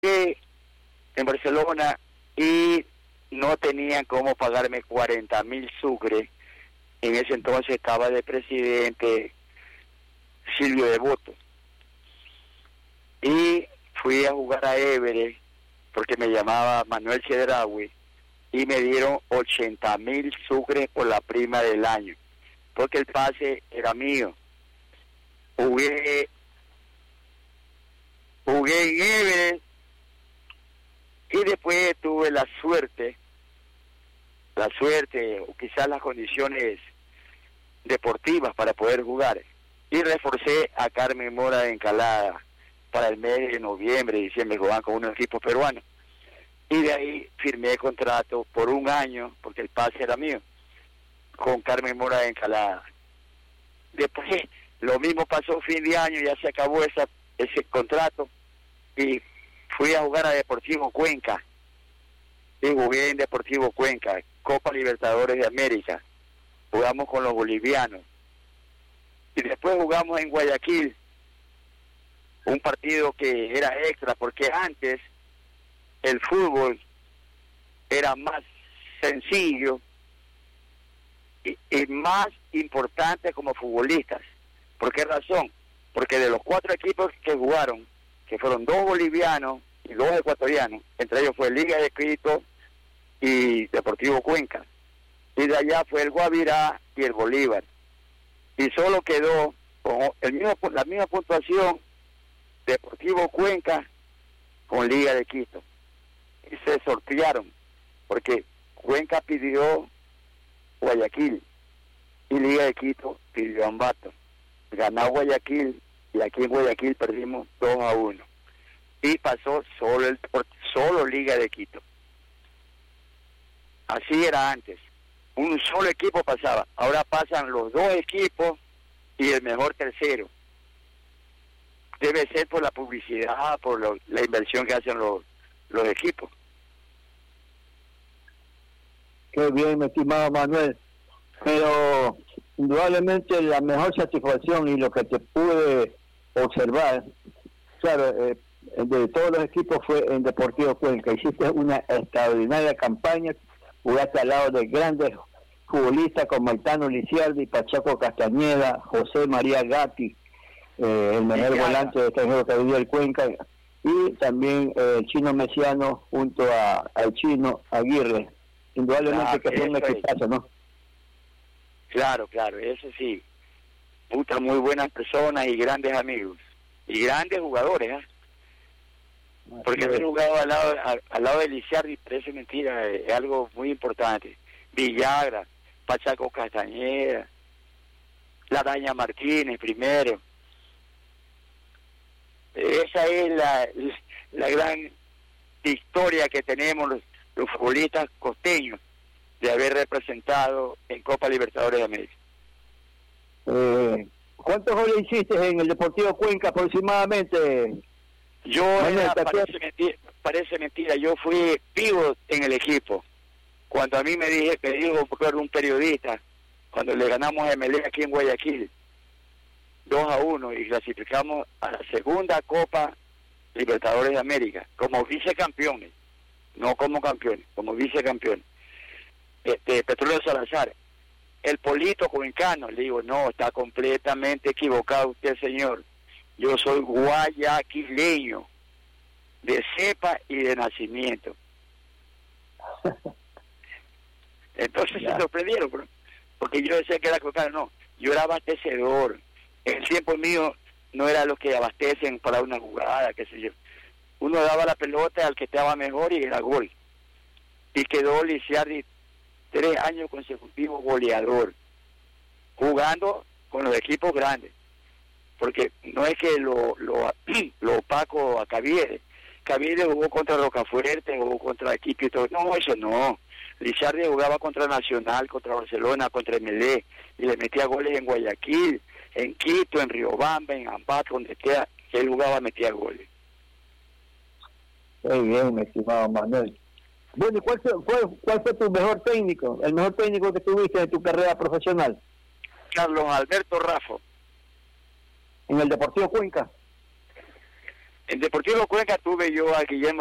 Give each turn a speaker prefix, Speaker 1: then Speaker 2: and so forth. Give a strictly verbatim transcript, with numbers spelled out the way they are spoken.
Speaker 1: jugué en Barcelona y no tenían cómo pagarme cuarenta mil sucres. En ese entonces estaba de presidente Silvio Devoto. Y fui a jugar a Everest porque me llamaba Manuel Chedraui y me dieron ochenta mil sucres por la prima del año, porque el pase era mío. Jugué, jugué en Everest y después tuve la suerte, la suerte o quizás las condiciones deportivas para poder jugar. Y reforcé a Carmen Mora de Encalada para el mes de noviembre, diciembre, jugaban con unos equipos peruanos. Y de ahí firmé contrato por un año, porque el pase era mío, con Carmen Mora de Encalada. Después, lo mismo pasó fin de año, ya se acabó esa, ese contrato, y fui a jugar a Deportivo Cuenca. Y jugué en Deportivo Cuenca, Copa Libertadores de América. Jugamos con los bolivianos. Y después jugamos en Guayaquil, un partido que era extra, porque antes el fútbol era más sencillo y, y más importante como futbolistas. ¿Por qué razón? Porque de los cuatro equipos que jugaron, que fueron dos bolivianos y dos ecuatorianos, entre ellos fue Liga de Quito y Deportivo Cuenca, y de allá fue el Guavirá y el Bolívar, y solo quedó con el mismo, la misma puntuación Deportivo Cuenca con Liga de Quito, y se sortearon porque Cuenca pidió Guayaquil y Liga de Quito pidió Ambato. Ganó Guayaquil y aquí en Guayaquil perdimos dos a uno y pasó solo el solo Liga de Quito. Así era antes, un solo equipo pasaba, ahora pasan los dos equipos y el mejor tercero. Debe ser por la publicidad, por lo, la inversión que hacen los, los equipos.
Speaker 2: Qué bien, mi estimado Manuel. Pero indudablemente la mejor satisfacción y lo que te pude observar, claro, eh, de todos los equipos fue en Deportivo Cuenca. Hiciste una extraordinaria campaña, jugaste al lado de grandes futbolistas como Altano Lisiardi, Pachaco Castañeda, José María Gatti, eh, el mejor volante de extranjero que ha vivido el Cuenca, y también eh, el Chino Mesiano junto a al Chino Aguirre. Indudablemente claro, que fue un equipazo, ¿no?
Speaker 1: Claro, claro, eso sí. Puta, muy buenas personas y grandes amigos. Y grandes jugadores, ¿eh? Porque haber jugado al lado, al, al lado de Lisiardi parece mentira, es algo muy importante. Villagra, Pachaco Castañeda, La Daña Martínez primero. Esa es la, la gran historia que tenemos los, los futbolistas costeños de haber representado en Copa Libertadores de América.
Speaker 2: Eh, ¿Cuántos goles hiciste en el Deportivo Cuenca aproximadamente?
Speaker 1: Yo, era, parece, mentira, parece mentira, yo fui pívot en el equipo. Cuando a mí me dije, me dijo por un periodista, cuando le ganamos a M L E aquí en Guayaquil, dos a uno, y clasificamos a la segunda Copa Libertadores de América, como vicecampeones, no como campeones, como vicecampeones. Este, Petróleo Salazar, el Polito Cuencano, le digo, no, está completamente equivocado usted, señor. Yo soy guayaquileño, de cepa y de nacimiento. Entonces ya se sorprendieron, bro, porque yo decía que era Cuencano, no, yo era abastecedor. En el tiempo mío no era los que abastecen para una jugada, qué sé yo. Uno daba la pelota al que estaba mejor y era gol. Y quedó Lisiardi tres años consecutivos goleador, jugando con los equipos grandes. Porque no es que lo, lo, lo opaco a Cavieres. Cavieres jugó contra Rocafuerte, jugó contra equipo y todo. No, eso no. Lisiardi jugaba contra Nacional, contra Barcelona, contra M L E, y le metía goles en Guayaquil, en Quito, en Riobamba, en Ambato, donde quiera que él jugaba, metía goles.
Speaker 2: Muy bien, mi estimado Manuel. Bueno, ¿y cuál fue, cuál, cuál fue tu mejor técnico, el mejor técnico que tuviste en tu carrera profesional?
Speaker 1: Carlos Alberto Raffo.
Speaker 2: ¿En el Deportivo Cuenca?
Speaker 1: En Deportivo Cuenca tuve yo a Guillermo